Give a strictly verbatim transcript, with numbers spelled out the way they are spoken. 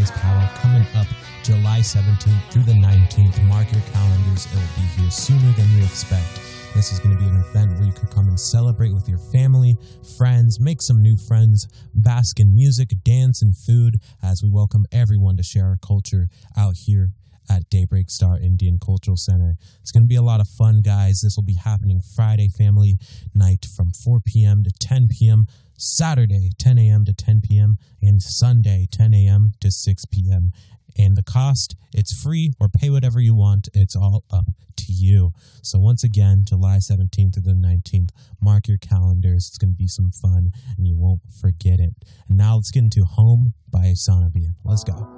Blaze Power coming up July seventeenth through the nineteenth. Mark your calendars. It will be here sooner than you expect. This is going to be an event where you can come and celebrate with your family, friends, make some new friends, bask in music, dance, and food as we welcome everyone to share our culture out here at Daybreak Star Indian Cultural Center. It's going to be a lot of fun, guys. This will be happening Friday family night from four p.m. to ten p.m., Saturday ten a.m. to ten p.m., and Sunday ten a.m. to six p.m. And the cost, it's free or pay whatever you want. It's all up to you. So once again, July seventeenth to the nineteenth, mark your calendars. It's going to be some fun and you won't forget it. And now let's get into Home by Sonabian. Let's go.